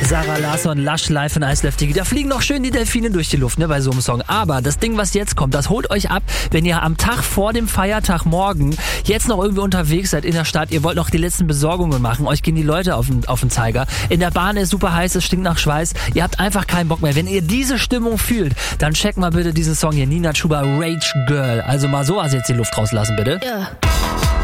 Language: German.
Sarah Larsson, Lush live in Eislöftige. Da fliegen noch schön die Delfine durch die Luft, ne, bei so einem Song. Aber das Ding, was jetzt kommt, das holt euch ab, wenn ihr am Tag vor dem Feiertag morgen jetzt noch irgendwie unterwegs seid in der Stadt. Ihr wollt noch die letzten Besorgungen machen. Euch gehen die Leute auf den Zeiger. In der Bahn ist super heiß, es stinkt nach Schweiß. Ihr habt einfach keinen Bock mehr. Wenn ihr diese Stimmung fühlt, dann checkt mal bitte diesen Song hier. Nina Chuba, Rage Girl. Also mal so jetzt die Luft rauslassen, bitte. Ja.